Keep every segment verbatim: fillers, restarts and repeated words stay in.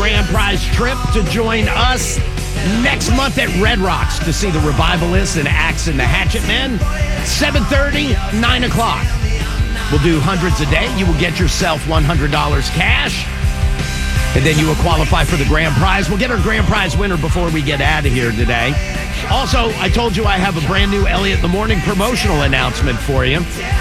grand prize trip to join us next month at Red Rocks to see the Revivalists and Axe and the Hatchet Men. seven thirty, nine o'clock. We'll do hundreds a day. You will get yourself one hundred dollars cash. And then you will qualify for the grand prize. We'll get our grand prize winner before we get out of here today. Also, I told you I have a brand new Elliot in the Morning promotional announcement for you.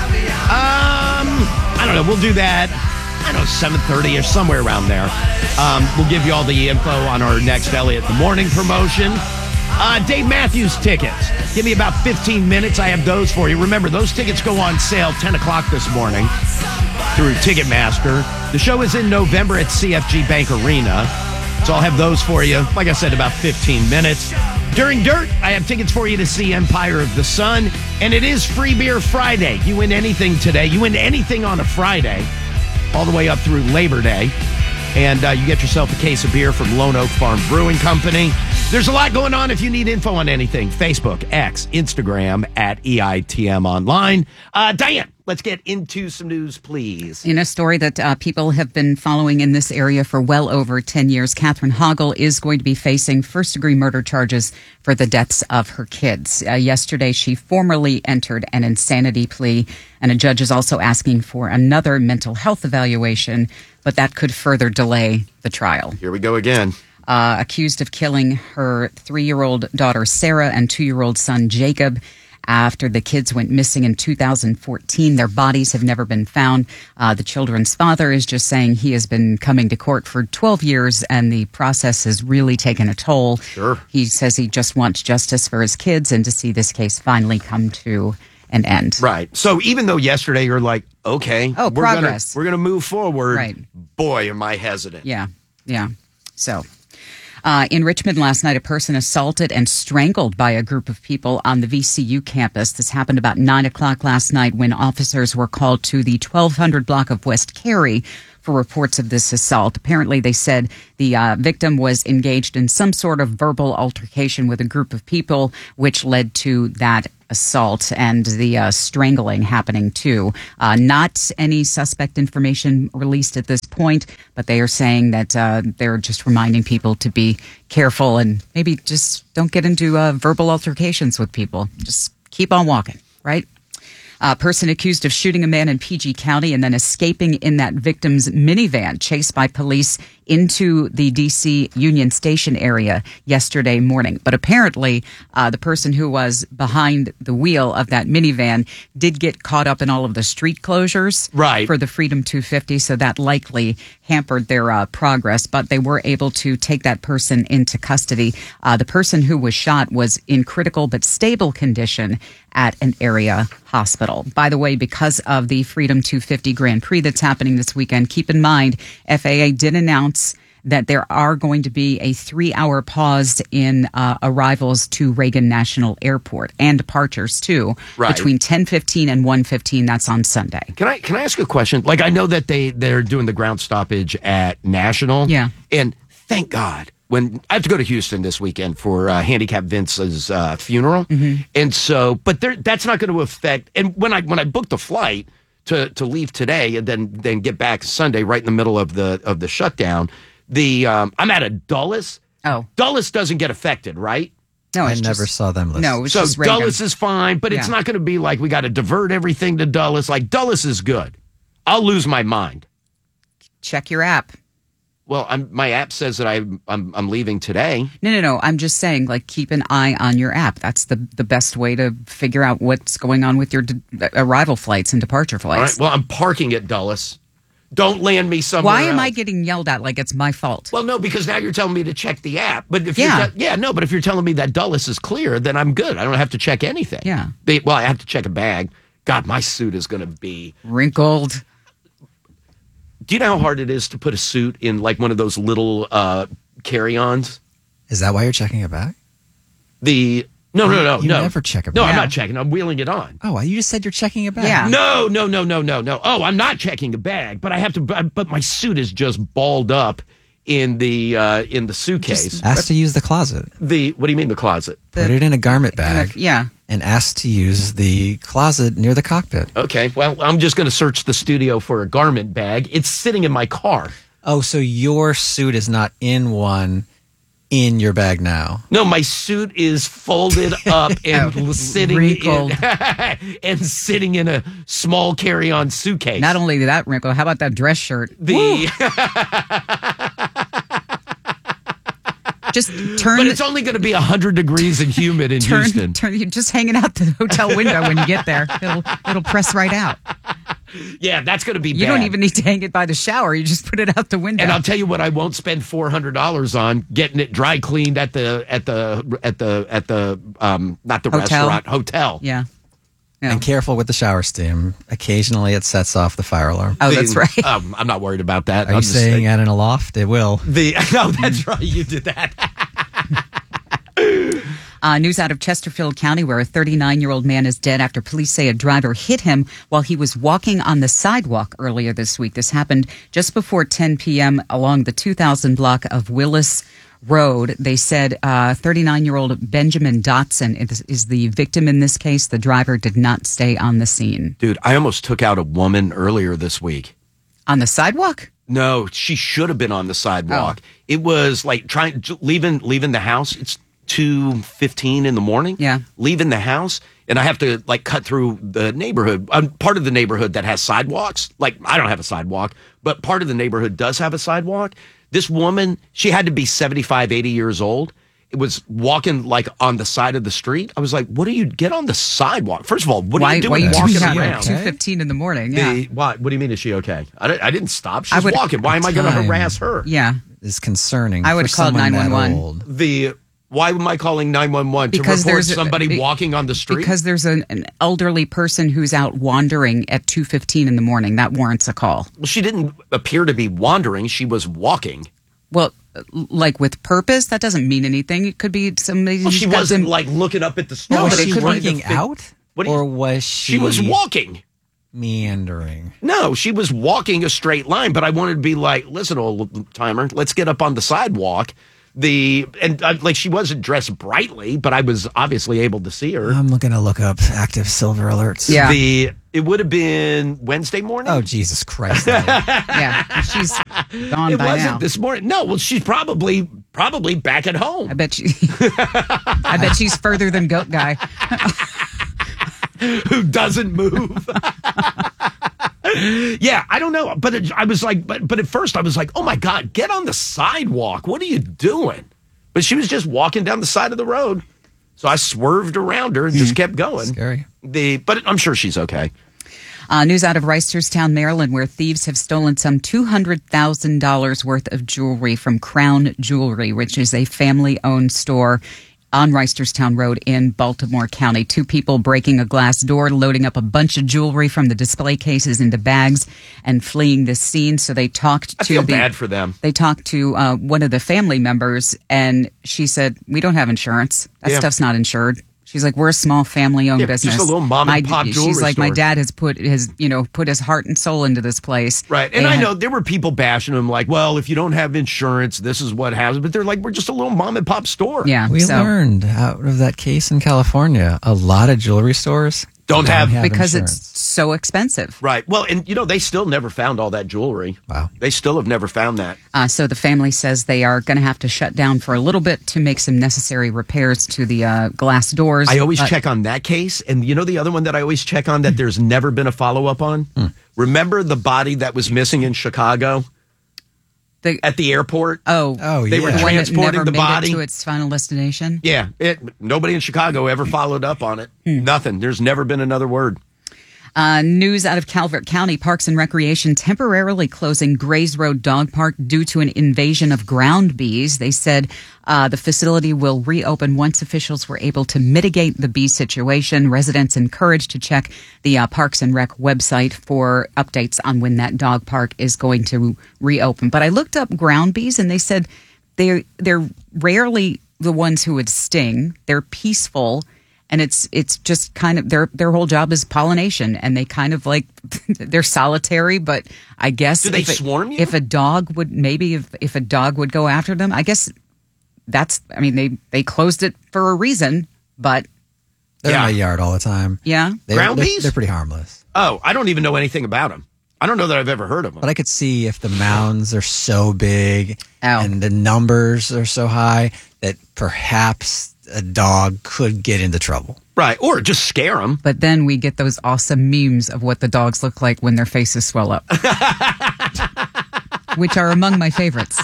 Um, I don't know. We'll do that, I don't know, seven thirty or somewhere around there. Um, we'll give you all the info on our next Elliot in the Morning promotion. Uh, Dave Matthews tickets. Give me about fifteen minutes. I have those for you. Remember, those tickets go on sale ten o'clock this morning through Ticketmaster. The show is in November at C F G Bank Arena. So I'll have those for you, like I said, about fifteen minutes. During Dirt, I have tickets for you to see Empire of the Sun. And it is Free Beer Friday. You win anything today. You win anything on a Friday, all the way up through Labor Day. And uh, you get yourself a case of beer from Lone Oak Farm Brewing Company. There's a lot going on if you need info on anything. Facebook, X, Instagram, at E I T M Online. Uh, Diane, let's get into some news, please. In a story that uh, people have been following in this area for well over ten years, Katherine Hoggle is going to be facing first-degree murder charges for the deaths of her kids. Uh, yesterday, she formally entered an insanity plea, and a judge is also asking for another mental health evaluation, but that could further delay the trial. Here we go again. Uh, accused of killing her three-year-old daughter, Sarah, and two-year-old son, Jacob, after the kids went missing in two thousand fourteen. Their bodies have never been found. Uh, the children's father is just saying he has been coming to court for twelve years, and the process has really taken a toll. Sure. He says he just wants justice for his kids and to see this case finally come to an end. Right. So even though yesterday you're like, okay, oh, we're progress. Gonna, we're going to move forward. Right. Boy, am I hesitant. Yeah. Yeah. So... Uh, in Richmond last night, a person assaulted and strangled by a group of people on the V C U campus. This happened about nine o'clock last night when officers were called to the twelve hundred block of West Cary for reports of this assault. Apparently, they said the uh, victim was engaged in some sort of verbal altercation with a group of people, which led to that assault and the uh, strangling happening too. Uh, not any suspect information released at this point, but they are saying that uh, they're just reminding people to be careful and maybe just don't get into uh, verbal altercations with people. Just keep on walking, right? A person accused of shooting a man in P G County and then escaping in that victim's minivan, chased by police into the D C Union Station area yesterday morning. But apparently, uh, the person who was behind the wheel of that minivan did get caught up in all of the street closures right. for the Freedom two fifty, so that likely hampered their uh, progress. But they were able to take that person into custody. Uh, the person who was shot was in critical but stable condition at an area hospital. By the way, because of the Freedom two fifty Grand Prix that's happening this weekend, keep in mind, F A A did announce that there are going to be a three-hour pause in uh, arrivals to Reagan National Airport and departures, too, right. between ten fifteen and one fifteen. That's on Sunday. Can I can I ask a question? Like, I know that they, they're doing the ground stoppage at National. Yeah. And thank God. When I have to go to Houston this weekend for uh, Handicap Vince's uh, funeral. Mm-hmm. And so, but there, that's not going to affect, and when I when I booked a flight to, to leave today and then then get back Sunday right in the middle of the of the shutdown, the um, I'm at a Dulles. Oh. Dulles doesn't get affected, right? No, I it's never just, saw them list. No, it's so just Reagan. Dulles is fine, but it's Yeah. not going to be like we got to divert everything to Dulles. Like, Dulles is good. I'll lose my mind. Check your app. Well, I'm, my app says that I, I'm I'm leaving today. No, no, no. I'm just saying, like, keep an eye on your app. That's the, the best way to figure out what's going on with your de- arrival flights and departure All right. flights. Well, I'm parking at Dulles. Don't land me somewhere Why am else. I getting yelled at like it's my fault? Well, no, because now you're telling me to check the app. But if Yeah. you're te- yeah, no, but if you're telling me that Dulles is clear, then I'm good. I don't have to check anything. Yeah. They, well, I have to check a bag. God, my suit is going to be Wrinkled. Do you know how hard it is to put a suit in like one of those little uh, carry-ons? Is that why you're checking it back? The no, no, no, You no. never check it No, back. I'm not checking. I'm wheeling it on. Oh, you just said you're checking it back. Yeah. No, no, no, no, no, no. Oh, I'm not checking a bag, but I have to. But my suit is just balled up in the uh, in the suitcase. Ask to use the closet. The what do you mean the closet? Put it in a garment bag. Yeah. And ask to use the closet near the cockpit. Okay, well, I'm just going to search the studio for a garment bag. It's sitting in my car. Oh, so your suit is not in one in your bag now? No, my suit is folded up and sitting Wrinkled. in, and sitting in a small carry-on suitcase. Not only that wrinkle, how about that dress shirt? the, Just turn. but it's only going to be one hundred degrees and humid in turn, Houston. turn. You're just hanging out the hotel window when you get there. It'll it'll press right out. Yeah, that's going to be You bad. don't even need to hang it by the shower. You just put it out the window. And I'll tell you what, I won't spend four hundred dollars on getting it dry cleaned at the at the at the at the um not the Hotel? restaurant hotel. yeah. Yeah. And careful with the shower steam. Occasionally it sets off the fire alarm. Oh, The- that's right. Um, I'm not worried about that. Are you I'm just saying at an aloft? It will. the no? That's right. You did that. Uh, news out of Chesterfield County, where a thirty-nine-year-old man is dead after police say a driver hit him while he was walking on the sidewalk earlier this week. This happened just before ten p.m. along the two thousand block of Willis Road. They said uh, thirty-nine-year-old Benjamin Dotson is, is the victim in this case. The driver did not stay on the scene. Dude, I almost took out a woman earlier this week. On the sidewalk? No, she should have been on the sidewalk. Oh. It was like trying leaving leaving the house. It's two fifteen in the morning. Yeah. Leaving the house, and I have to like cut through the neighborhood. I'm part of the neighborhood that has sidewalks. Like I don't have a sidewalk, but part of the neighborhood does have a sidewalk. This woman, she had to be seventy-five, eighty years old. It was walking like on the side of the street. I was like, what do you get on the sidewalk? First of all, what are Why, you why doing are you walking doing that around? at two fifteen in the morning? Yeah. The, why, what do you mean, is she okay? I, didn't- I didn't stop. I She's would- walking. Why am I going to Time. harass her? yeah. Is concerning. I would for have called someone that nine one one. old. The why am I calling nine one one to Because report there's a- somebody be- walking on the street? Because there's an, an elderly person who's out wandering at two fifteen in the morning. That warrants a call. well, she didn't appear to be wandering. She was walking. Well, like with purpose, that doesn't mean anything. It could be somebody Well, who's she got wasn't some- like looking up at the stars. No, Was but it she could be working the thing- out? What do you- or was she, She was walking. meandering? No, she was walking a straight line. But I wanted to be like, listen, old timer, let's get up on the sidewalk. The and uh, like she wasn't dressed brightly, but I was obviously able to see her. I'm looking to look up active silver alerts. Yeah. The it would have been Wednesday morning. Oh, Jesus Christ. Yeah, she's gone it by wasn't now. this morning. No, well, she's probably probably back at home. I bet she. I bet she's further than Goat Guy. Who doesn't move. Yeah, I don't know. But it, I was like, but, but at first I was like, oh my God, get on the sidewalk. What are you doing? But she was just walking down the side of the road. So I swerved around her and just kept going. Scary. The But I'm sure she's okay. Uh, news out of Reisterstown, Maryland, where thieves have stolen some two hundred thousand dollars worth of jewelry from Crown Jewelry, which is a family-owned store on Reisterstown Road in Baltimore County. Two people breaking a glass door, loading up a bunch of jewelry from the display cases into bags and fleeing the scene. So they talked I to feel the, bad for them. They talked to uh, one of the family members, and she said, "We don't have insurance. That Yeah. stuff's not insured." She's like, "We're a small family-owned Yeah, just business. a little mom and My- pop jewelry She's like, "My store." dad has put his, you know, put his heart and soul into this place." Right. And They I had- know there were people bashing them like, well, if you don't have insurance, this is what happens. But they're like, we're just a little mom and pop store. Yeah, We so learned out of that case in California, a lot of jewelry stores Don't have- because insurance. it's so expensive. Right. Well, and you know, they still never found all that jewelry. Wow. They still have never found that. Uh, so the family says they are going to have to shut down for a little bit to make some necessary repairs to the uh, glass doors. I always But- check on that case. And you know the other one that I always check on that there's never been a follow up on? Remember the body that was missing in Chicago the, at the airport? oh, Oh, They yeah. were the one that transporting never the made body. it to its final destination. Yeah. It, nobody in Chicago ever followed up on it. Nothing. There's never been another word. Uh, news out of Calvert County, Parks and Recreation temporarily closing Grays Road Dog Park due to an invasion of ground bees. They said uh, the facility will reopen once officials were able to mitigate the bee situation. Residents encouraged to check the uh, Parks and Rec website for updates on when that dog park is going to reopen. But I looked up ground bees and they said they're, they're rarely the ones who would sting. They're peaceful. And it's it's just kind of their their whole job is pollination, and they kind of like they're solitary. But I guess Do they if it- swarm you? If a dog would maybe if if a dog would go after them, I guess that's. I mean they they closed it for a reason, but They're Yeah. in my yard all the time. yeah, They're, Ground they're, bees? They're pretty harmless. Oh, I don't even know anything about them. I don't know that I've ever heard of them. But I could see if the mounds are so big Oh. and the numbers are so high that perhaps a dog could get into trouble. Right, or just scare them. But then we get those awesome memes of what the dogs look like when their faces swell up, which are among my favorites.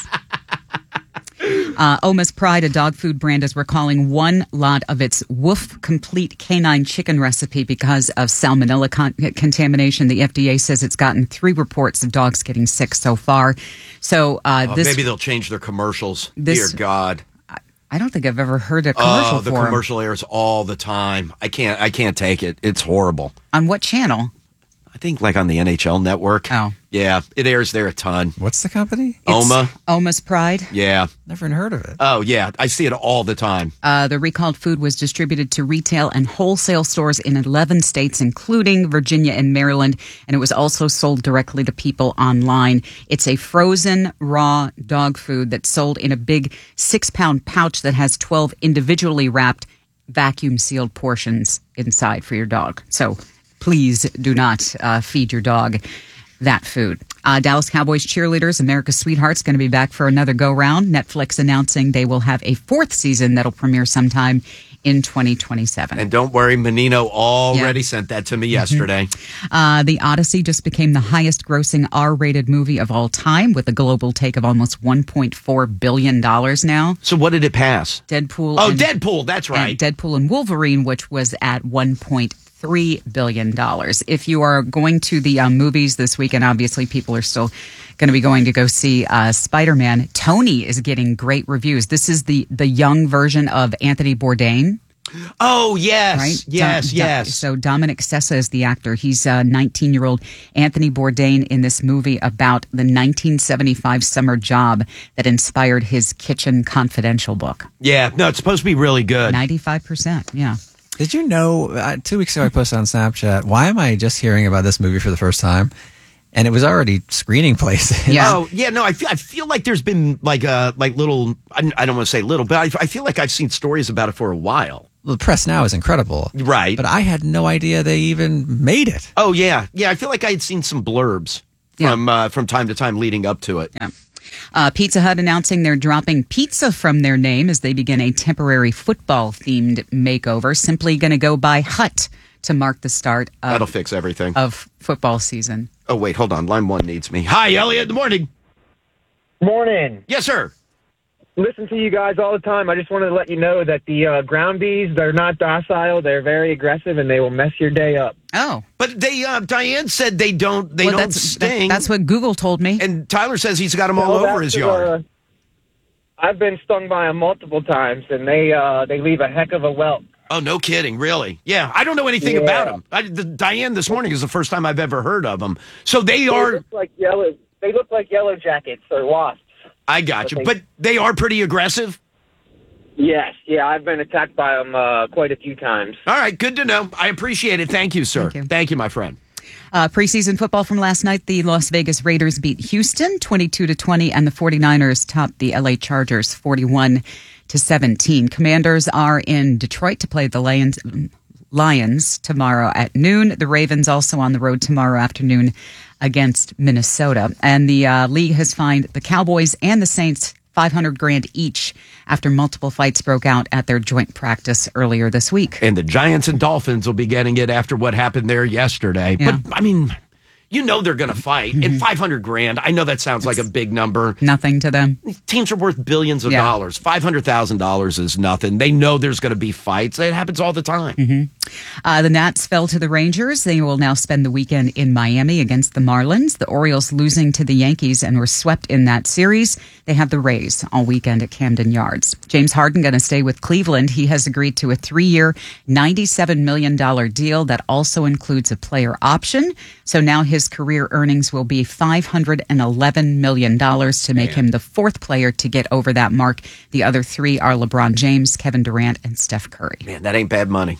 Uh, Oma's Pride, a dog food brand, is recalling one lot of its Woof Complete Canine Chicken recipe because of salmonella con- contamination. The F D A says it's gotten three reports of dogs getting sick so far. So uh, Oh, this, maybe they'll change their commercials. this- Dear God. I don't think I've ever heard a commercial Oh, the for 'em. commercial airs all the time. I can't. I can't take it. It's horrible. On what channel? I think like on the N H L network. Oh. Yeah, it airs there a ton. What's the company? Oma. Oma's Pride. Yeah. Never even heard of it. Oh, yeah. I see it all the time. Uh, the recalled food was distributed to retail and wholesale stores in eleven states, including Virginia and Maryland, and it was also sold directly to people online. It's a frozen, raw dog food that's sold in a big six-pound pouch that has twelve individually wrapped, vacuum-sealed portions inside for your dog. So please do not uh, feed your dog that food. Uh, Dallas Cowboys cheerleaders, America's Sweethearts, going to be back for another go-round. Netflix announcing they will have a fourth season that'll premiere sometime in twenty twenty-seven. And don't worry, Menino already Yeah. sent that to me yesterday. Uh, the Odyssey just became the highest-grossing R-rated movie of all time, with a global take of almost one point four billion dollars now. So what did it pass? Deadpool. Oh, and, Deadpool. That's right. and Deadpool and Wolverine, which was at one point three billion dollars. If you are going to the um, movies this weekend, obviously people are still going to be going to go see uh, Spider-Man. Tony is getting great reviews. This is the the young version of Anthony Bourdain. Oh, yes. Right? Yes, Dom- yes. So Dominic Sessa is the actor. He's a nineteen-year-old Anthony Bourdain in this movie about the nineteen seventy-five summer job that inspired his Kitchen Confidential book. Yeah. No, it's supposed to be really good. ninety-five percent, yeah. Did you know, uh, two weeks ago I posted on Snapchat, why am I just hearing about this movie for the first time? And it was already screening places. Yeah. Oh, yeah. No, I feel, I feel like there's been like a like little, I, I don't want to say little, but I, I feel like I've seen stories about it for a while. The press now is incredible. Right. But I had no idea they even made it. Oh, yeah. Yeah, I feel like I had seen some blurbs Yeah. from uh, from time to time leading up to it. Yeah. Uh, Pizza Hut announcing they're dropping pizza from their name as they begin a temporary football-themed makeover. Simply going to go by Hut to mark the start That'll of, fix everything. of football season. Oh, wait, hold on. Line one needs me. Hi, Elliot. Good morning. Morning. Yes, sir. Listen to you guys all the time. I just wanted to let you know that the uh, ground bees, they're not docile. They're very aggressive, and they will mess your day up. Oh, But they, uh, Diane said they don't, they well, don't that's, sting. that- that's what Google told me. and Tyler says he's got them all Well, over that's, his yard. uh, I've been stung by them multiple times, and they uh, they leave a heck of a welt. Oh, no kidding. Really? Yeah. I don't know anything Yeah. about them. I, the, Diane this morning is the first time I've ever heard of them. So they They are, look like yellow. They look like yellow jackets or wasps. I got you, but but they- they are pretty aggressive. Yes, yeah, I've been attacked by them uh, quite a few times. All right. Good to know. I appreciate it. Thank you, sir. Thank you. Thank you, my friend. Uh, preseason football from last night, the Las Vegas Raiders beat Houston twenty-two to twenty, and the 49ers topped the L A Chargers forty-one to seventeen. Commanders are in Detroit to play the Lions, Lions tomorrow at noon. The Ravens also on the road tomorrow afternoon against Minnesota. And the uh, league has fined the Cowboys and the Saints five hundred grand each after multiple fights broke out at their joint practice earlier this week. And the Giants and Dolphins will be getting it after what happened there yesterday. Yeah. But, I mean, you know they're going to fight. And five hundred grand, I know that sounds like a big number. Nothing to them. Teams are worth billions of Yeah. dollars. five hundred thousand dollars is nothing. They know there's going to be fights. It happens all the time. Uh, the Nats fell to the Rangers. They will now spend the weekend in Miami against the Marlins. The Orioles losing to the Yankees and were swept in that series. They have the Rays all weekend at Camden Yards. James Harden going to stay with Cleveland. He has agreed to a three-year, ninety-seven million dollars deal that also includes a player option. So now his career earnings will be five hundred eleven million dollars to make him the fourth player to get over that mark. The other three are LeBron James, Kevin Durant, and Steph Curry. Man, that ain't bad money.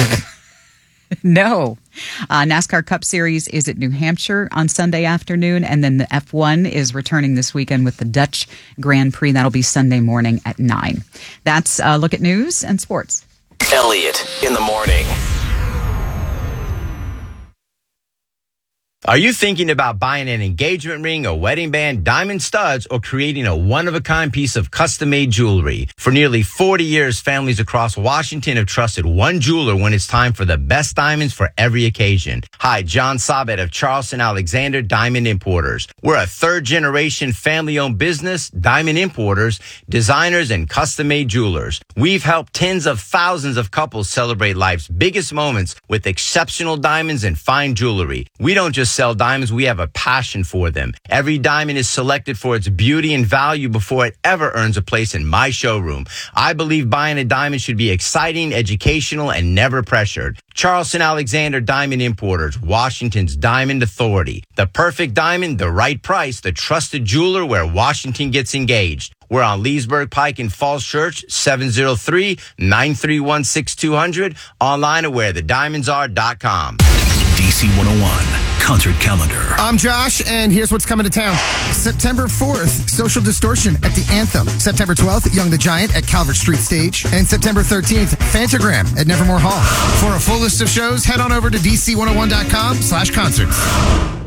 No. Uh, NASCAR Cup Series is at New Hampshire on Sunday afternoon, and then the F one is returning this weekend with the Dutch Grand Prix. That'll be Sunday morning at nine. That's a look at news and sports. Elliot in the morning. Are you thinking about buying an engagement ring, a wedding band, diamond studs, or creating a one-of-a-kind piece of custom-made jewelry? For nearly forty years, families across Washington have trusted one jeweler when it's time for the best diamonds for every occasion. Hi, John Sabet of Charleston Alexander Diamond Importers. We're a third-generation family-owned business, diamond importers, designers, and custom-made jewelers. We've helped tens of thousands of couples celebrate life's biggest moments with exceptional diamonds and fine jewelry. We don't just sell diamonds, we have a passion for them. Every diamond is selected for its beauty and value before it ever earns a place in my showroom. I believe buying a diamond should be exciting, educational, and never pressured. Charleston Alexander Diamond Importers, Washington's Diamond Authority. The perfect diamond, the right price, the trusted jeweler where Washington gets engaged. We're on Leesburg Pike in Falls Church, seven oh three, nine three one, six two zero zero. Online at where the diamonds are dot com. D C one oh one Concert Calendar. I'm Josh, and here's what's coming to town. September fourth, Social Distortion at the Anthem. September twelfth, Young the Giant at Calvert Street Stage. And September thirteenth, Fantagram at Nevermore Hall. For a full list of shows, head on over to D C one oh one dot com slash concerts.